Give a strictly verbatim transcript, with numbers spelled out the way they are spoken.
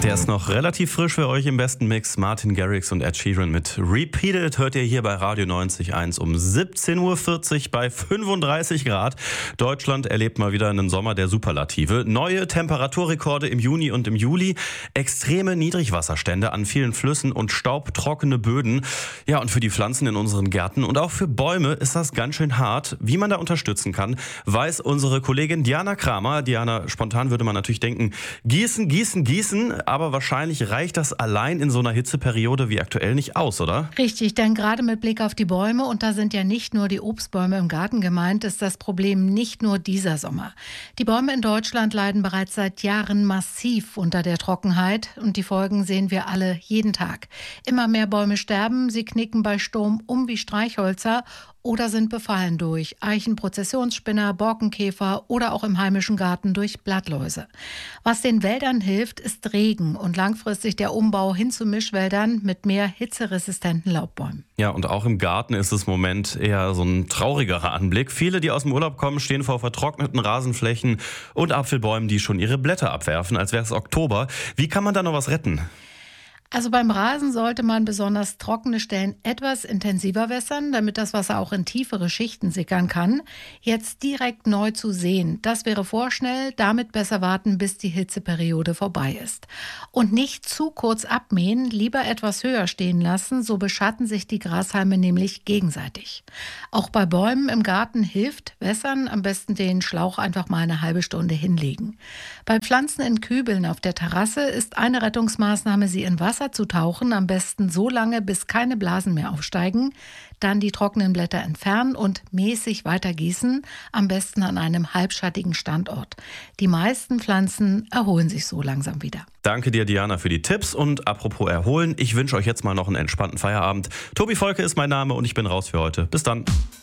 Der ist noch relativ frisch für euch im besten Mix. Martin Garrix und Ed Sheeran mit Repeated hört ihr hier bei Radio neunzig Komma eins um siebzehn Uhr vierzig bei fünfunddreißig Grad. Deutschland erlebt mal wieder einen Sommer der Superlative. Neue Temperaturrekorde im Juni und im Juli. Extreme Niedrigwasserstände an vielen Flüssen und staubtrockene Böden. Ja, und für die Pflanzen in unseren Gärten und auch für Bäume ist das ganz schön hart. Wie man da unterstützen kann, weiß unsere Kollegin Diana Kramer. Diana, spontan würde man natürlich denken, gießen, gießen, gießen. Aber wahrscheinlich reicht das allein in so einer Hitzeperiode wie aktuell nicht aus, oder? Richtig, denn gerade mit Blick auf die Bäume, und da sind ja nicht nur die Obstbäume im Garten gemeint, ist das Problem nicht nur dieser Sommer. Die Bäume in Deutschland leiden bereits seit Jahren massiv unter der Trockenheit und die Folgen sehen wir alle jeden Tag. Immer mehr Bäume sterben, sie knicken bei Sturm um wie Streichhölzer oder sind befallen durch Eichenprozessionsspinner, Borkenkäfer oder auch im heimischen Garten durch Blattläuse. Was den Wäldern hilft, ist Regen und langfristig der Umbau hin zu Mischwäldern mit mehr hitzeresistenten Laubbäumen. Ja, und auch im Garten ist es im Moment eher so ein traurigerer Anblick. Viele, die aus dem Urlaub kommen, stehen vor vertrockneten Rasenflächen und Apfelbäumen, die schon ihre Blätter abwerfen, als wäre es Oktober. Wie kann man da noch was retten? Also beim Rasen sollte man besonders trockene Stellen etwas intensiver wässern, damit das Wasser auch in tiefere Schichten sickern kann. Jetzt direkt neu zu säen, das wäre vorschnell, damit besser warten, bis die Hitzeperiode vorbei ist. Und nicht zu kurz abmähen, lieber etwas höher stehen lassen, so beschatten sich die Grashalme nämlich gegenseitig. Auch bei Bäumen im Garten hilft wässern, am besten den Schlauch einfach mal eine halbe Stunde hinlegen. Bei Pflanzen in Kübeln auf der Terrasse ist eine Rettungsmaßnahme, sie in Wasser zu tauchen, am besten so lange, bis keine Blasen mehr aufsteigen, dann die trockenen Blätter entfernen und mäßig weiter gießen, am besten an einem halbschattigen Standort. Die meisten Pflanzen erholen sich so langsam wieder. Danke dir, Diana, für die Tipps und apropos erholen, ich wünsche euch jetzt mal noch einen entspannten Feierabend. Tobi Volke ist mein Name und ich bin raus für heute. Bis dann.